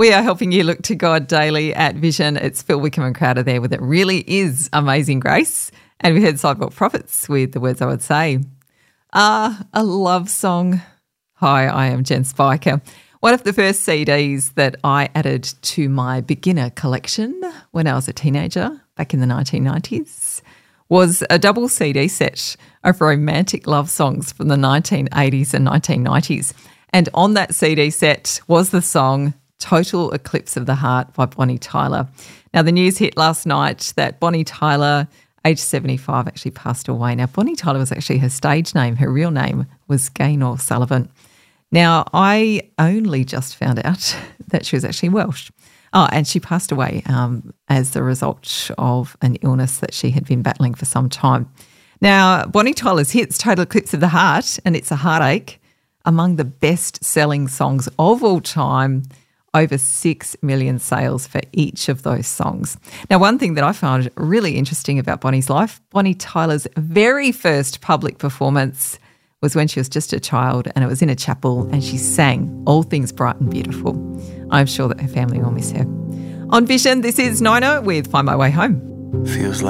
We are helping you look to God daily at Vision. It's Phil Wickham and Crowder there with It Really Is Amazing Grace. And we heard Sidewalk Prophets with The Words I Would Say. A love song. Hi, I am Jen Spiker. One of the first CDs that I added to my beginner collection when I was a teenager back in the 1990s was a double CD set of romantic love songs from the 1980s and 1990s. And on that CD set was the song Total Eclipse of the Heart by Bonnie Tyler. Now, the news hit last night that Bonnie Tyler, aged 75, actually passed away. Now, Bonnie Tyler was actually her stage name. Her real name was Gaynor Sullivan. Now, I only just found out that she was actually Welsh. Oh, and she passed away as the result of an illness that she had been battling for some time. Now, Bonnie Tyler's hits, Total Eclipse of the Heart and It's a Heartache, among the best-selling songs of all time, over 6 million sales for each of those songs. Now, one thing that I found really interesting about Bonnie's life, Bonnie Tyler's very first public performance was when she was just a child, and it was in a chapel, and she sang All Things Bright and Beautiful. I'm sure that her family will miss her. On Vision, this is Nina with Find My Way Home. Feels like